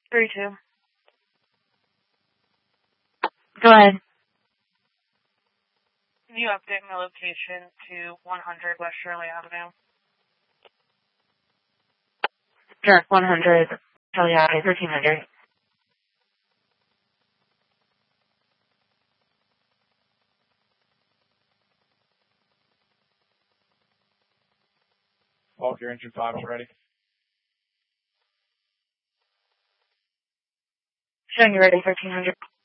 3-2. Go ahead. Can you update my location to 100 West Shirley Avenue? Sure, 100 Shirley Avenue, 1300. Walker, engine 5 is ready. Showing you ready, 1300.